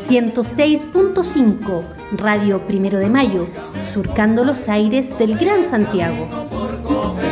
106.5 Radio Primero de Mayo, surcando los aires del Gran Santiago.